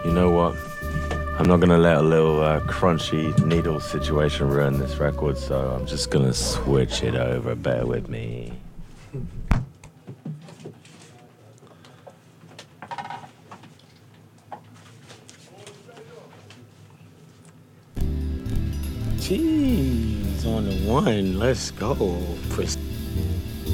You know what? I'm not gonna let a little crunchy needle situation ruin this record, so I'm just gonna switch it over. Bear with me. Jeez, on the one, let's go.